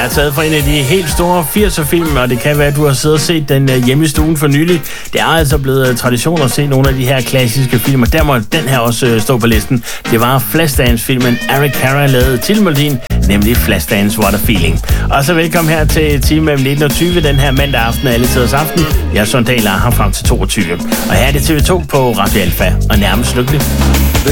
er taget fra en af de helt store 80'er-film, og det kan være, at du har siddet og set den hjemme i stuen for nylig. Det er altså blevet tradition at se nogle af de her klassiske film, og der må den her også stå på listen. Det var Flashdance-filmen, Eric Carra lavede titelmelodien, nemlig Flashdance What a Feeling. Og så velkommen her til time mellem 19 og 20 den her mandag aften, alle tiders aften. Jeg er Søren Dahl, her frem til 22. Og her er det TV2 på Radio Alfa, og nærmest lykkelig.